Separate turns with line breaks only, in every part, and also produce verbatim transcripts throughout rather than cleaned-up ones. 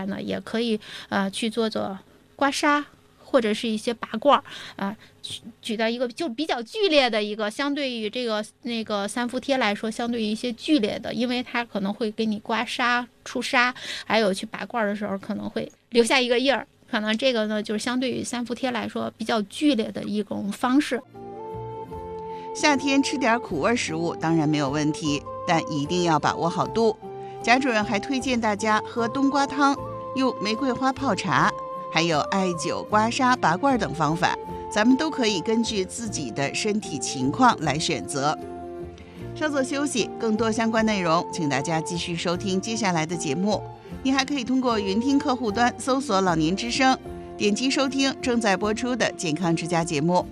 外呢，也可以呃去做做刮痧，或者是一些拔罐啊、呃，举到一个就比较剧烈的一个，相对于这个那个三伏贴来说，相对于一些剧烈的，因为它可能会给你刮痧、出痧，还有去拔罐的时候可能会留下一个印儿，可能这个呢就是相对于三伏贴来说比较剧烈的一种方式。
夏天吃点苦味食物当然没有问题，但一定要把握好度。贾主任还推荐大家喝冬瓜汤，用玫瑰花泡茶，还有艾灸、刮痧、拔罐等方法，咱们都可以根据自己的身体情况来选择。稍作休息，更多相关内容请大家继续收听接下来的节目。你还可以通过云听客户端搜索老年之声，点击收听正在播出的健康之家节目。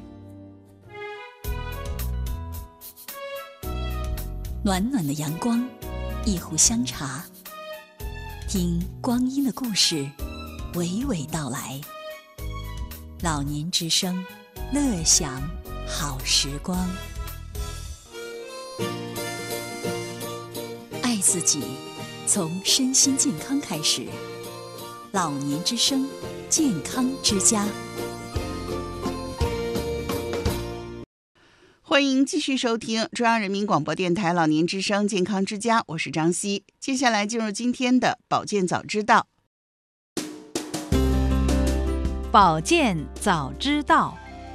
暖暖的阳光，一壶香茶，听光阴的故事娓娓道来。老年之声，乐享好时光。爱自己，从身心健康开始。老年之声，健康之家。
欢迎继续收听中央人民广播电台老年之声健康之家，我是张希。接下来进入今天的保健早知道。
保健早知道。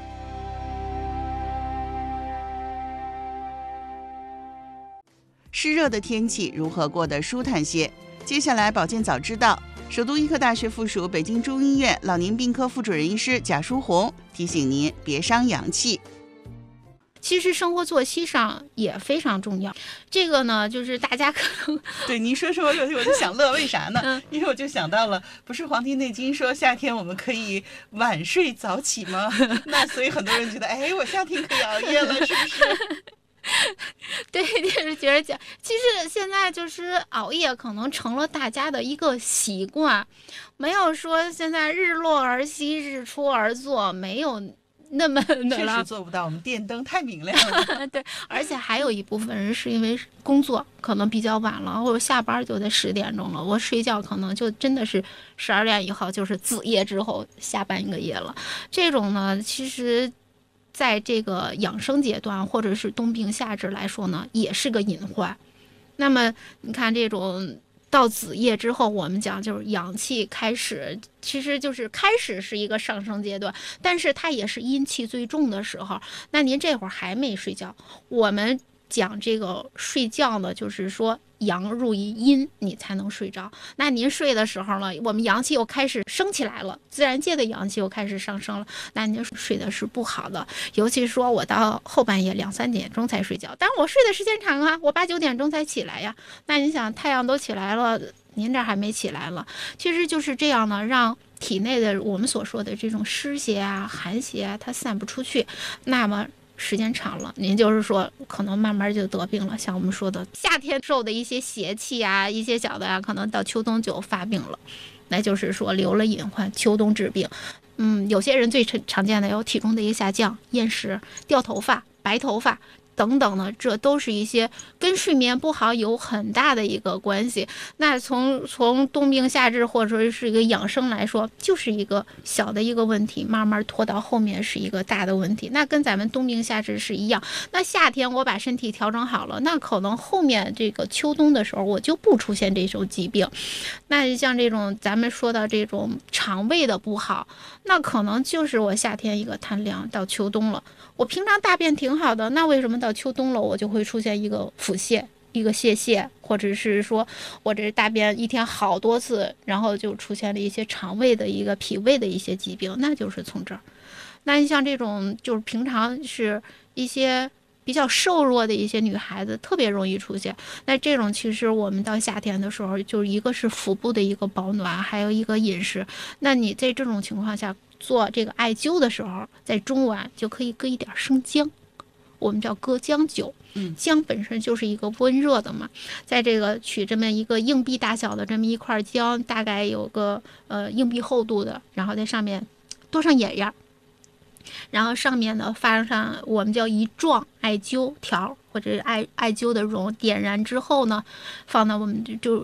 湿热的天气如何过得舒坦些？接下来保健早知道，首都医科大学附属北京中医院老年病科副主任医师贾淑红提醒您别伤阳气。
其实生活作息上也非常重要，这个呢就是大家可能
对您说说我就想乐，为啥呢、嗯、因为我就想到了，不是《黄帝内经》说夏天我们可以晚睡早起吗？那所以很多人觉得哎，我夏天可以熬夜了，是不是？
对，就是觉得讲，其实现在就是熬夜可能成了大家的一个习惯，没有说现在日落而息日出而作，没有那么的了，
确实做不到，我们电灯太明亮了。
对，而且还有一部分人是因为工作可能比较晚了，或者下班就在十点钟了，我睡觉可能就真的是十二点以后，就是子夜之后下半个夜了。这种呢，其实在这个养生阶段或者是冬病夏治来说呢，也是个隐患。那么你看这种到子夜之后，我们讲就是阳气开始，其实就是开始是一个上升阶段，但是它也是阴气最重的时候。那您这会儿还没睡觉，我们讲这个睡觉呢，就是说阳入于阴，你才能睡着。那您睡的时候呢，我们阳气又开始升起来了，自然界的阳气又开始上升了，那您睡的是不好的。尤其说我到后半夜两三点钟才睡觉，但是我睡的时间长啊，我八九点钟才起来呀。那你想太阳都起来了，您这还没起来了，其实就是这样呢，让体内的我们所说的这种湿邪啊、寒邪啊，它散不出去，那么时间长了，您就是说可能慢慢就得病了。像我们说的夏天受的一些邪气啊，一些小的啊，可能到秋冬就发病了，那就是说留了隐患，秋冬治病。嗯，有些人最常见的有体重的一个下降、厌食、掉头发、白头发等等呢，这都是一些跟睡眠不好有很大的一个关系。那从从冬病夏治或者是一个养生来说，就是一个小的一个问题，慢慢拖到后面是一个大的问题。那跟咱们冬病夏治是一样。那夏天我把身体调整好了，那可能后面这个秋冬的时候我就不出现这种疾病。那像这种咱们说的这种肠胃的不好，那可能就是我夏天一个贪凉，到秋冬了，我平常大便挺好的，那为什么到秋冬了我就会出现一个腹泻、一个泄泻，或者是说我这大便一天好多次，然后就出现了一些肠胃的一个脾胃的一些疾病，那就是从这儿。那你像这种就是平常是一些比较瘦弱的一些女孩子特别容易出现，那这种其实我们到夏天的时候，就是一个是腹部的一个保暖，还有一个饮食。那你在这种情况下做这个艾灸的时候，在中脘就可以搁一点生姜，我们叫搁姜灸。嗯，姜本身就是一个温热的嘛，在这个取这么一个硬币大小的这么一块姜，大概有个呃硬币厚度的，然后在上面多上眼眼，然后上面呢发上我们叫一状艾灸条或者是艾艾灸的绒，点燃之后呢，放到我们就就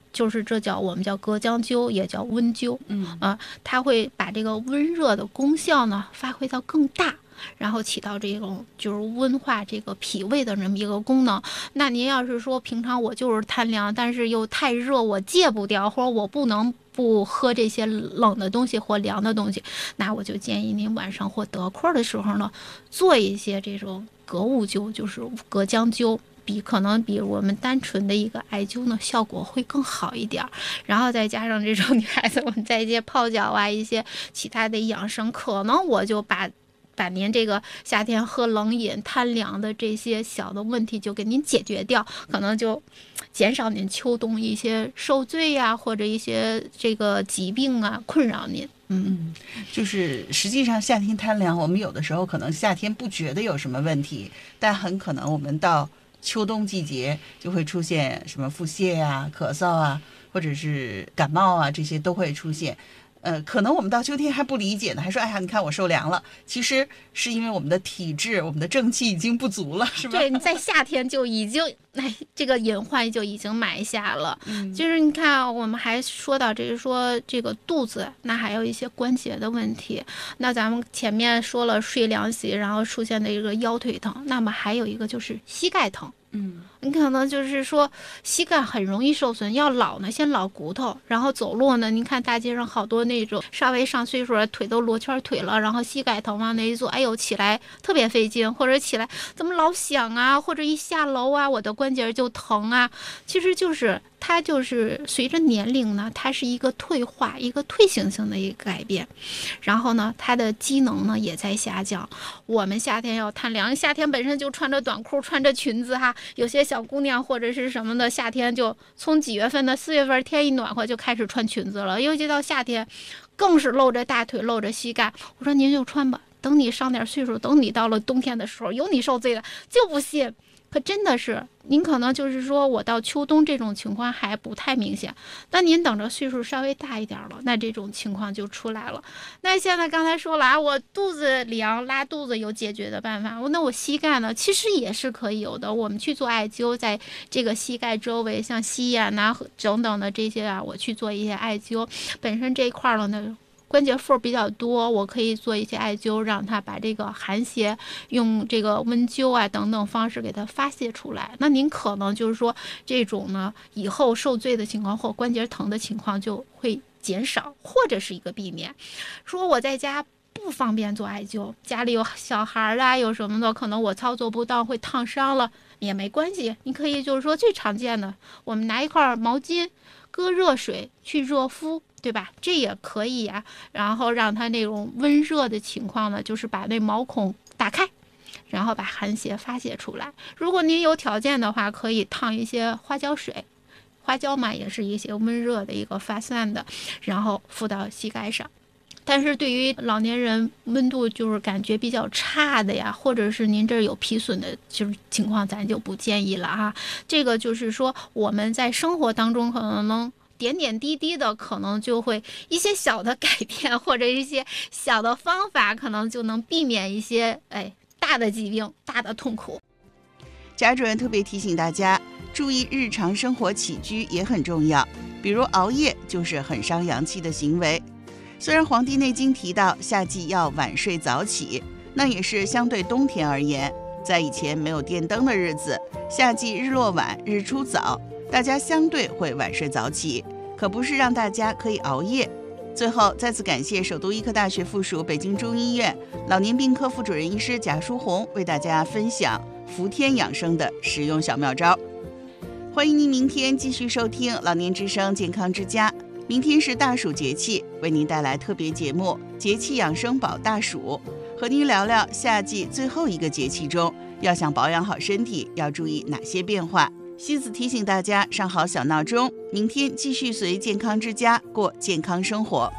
就是这叫我们叫隔姜灸，也叫温灸，
嗯
啊，它会把这个温热的功效呢发挥到更大。然后起到这种就是温化这个脾胃的这么一个功能。那您要是说平常我就是贪凉，但是又太热，我戒不掉，或者我不能不喝这些冷的东西或凉的东西，那我就建议您晚上或得空的时候呢，做一些这种隔物灸，就是隔姜灸。比可能比我们单纯的一个艾灸呢效果会更好一点，然后再加上这种女孩子我们在一些泡脚啊，一些其他的养生，可能我就把把您这个夏天喝冷饮贪凉的这些小的问题就给您解决掉，可能就减少您秋冬一些受罪呀、啊、或者一些这个疾病啊困扰您。
嗯，就是实际上夏天贪凉，我们有的时候可能夏天不觉得有什么问题，但很可能我们到秋冬季节就会出现什么腹泻啊、咳嗽啊，或者是感冒啊，这些都会出现。呃，可能我们到秋天还不理解呢，还说哎呀，你看我受凉了，其实是因为我们的体质、我们的正气已经不足了，是吧？
对，你在夏天就已经哎，这个隐患就已经埋下了。
嗯，
就是你看，我们还说到这个说这个肚子，那还有一些关节的问题。那咱们前面说了睡凉席，然后出现的一个腰腿疼，那么还有一个就是膝盖疼。
嗯，
你可能就是说膝盖很容易受损，要老呢先老骨头，然后走路呢，您看大街上好多那种稍微上岁数的腿都罗圈腿了，然后膝盖疼往那一坐，哎呦起来特别费劲，或者起来怎么老响啊，或者一下楼啊我的关节就疼啊，其实就是它就是随着年龄呢，它是一个退化，一个退行性的一个改变，然后呢它的机能呢也在下降。我们夏天要贪凉，夏天本身就穿着短裤穿着裙子哈，有些小姑娘或者是什么的，夏天就从几月份的四月份天一暖和就开始穿裙子了，尤其到夏天更是露着大腿露着膝盖。我说您就穿吧，等你上点岁数，等你到了冬天的时候有你受罪的，就不信。可真的是您可能就是说我到秋冬这种情况还不太明显，但您等着岁数稍微大一点了，那这种情况就出来了。那现在刚才说了啊，我肚子凉拉肚子有解决的办法，那我膝盖呢其实也是可以有的，我们去做艾灸，在这个膝盖周围像膝眼呐等等的这些啊，我去做一些艾灸，本身这一块了呢关节缝比较多，我可以做一些艾灸，让它把这个寒邪用这个温灸啊等等方式给它发泄出来。那您可能就是说这种呢以后受罪的情况或关节疼的情况就会减少，或者是一个避免。说我在家不方便做艾灸，家里有小孩啊有什么的，可能我操作不当会烫伤了也没关系，你可以就是说最常见的，我们拿一块毛巾搁热水去热敷，对吧？这也可以呀、啊。然后让它那种温热的情况呢，就是把那毛孔打开，然后把寒邪发泄出来。如果您有条件的话，可以烫一些花椒水，花椒嘛也是一些温热的一个发散的，然后敷到膝盖上。但是对于老年人温度就是感觉比较差的呀，或者是您这儿有皮损的就是情况，咱就不建议了哈。这个就是说我们在生活当中可能能点点滴滴的，可能就会一些小的改变，或者一些小的方法，可能就能避免一些哎大的疾病、大的痛苦。
贾主任特别提醒大家，注意日常生活起居也很重要，比如熬夜就是很伤阳气的行为。虽然《黄帝内经》提到夏季要晚睡早起，那也是相对冬天而言。在以前没有电灯的日子，夏季日落晚日出早，大家相对会晚睡早起，可不是让大家可以熬夜。最后再次感谢首都医科大学附属北京中医院老年病科副主任医师贾淑红为大家分享伏天养生的实用小妙招。欢迎您明天继续收听老年之声健康之家，明天是大暑节气，为您带来特别节目节气养生保大暑，和您聊聊夏季最后一个节气中要想保养好身体要注意哪些变化。西子提醒大家上好小闹钟，明天继续随健康之家过健康生活。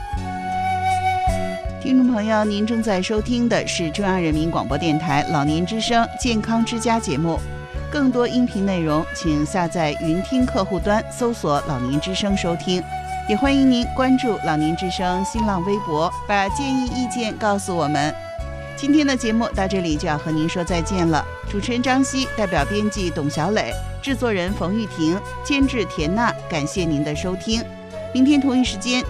听众朋友，您正在收听的是中央人民广播电台老年之声健康之家节目，更多音频内容请下载云听客户端搜索老年之声收听，也欢迎您关注老年之声新浪微博，把建议意见告诉我们。今天的节目到这里就要和您说再见了， 主持人张希，代表编辑董小磊，制作人冯玉婷，监制田娜，感谢您的收听。明天同一时间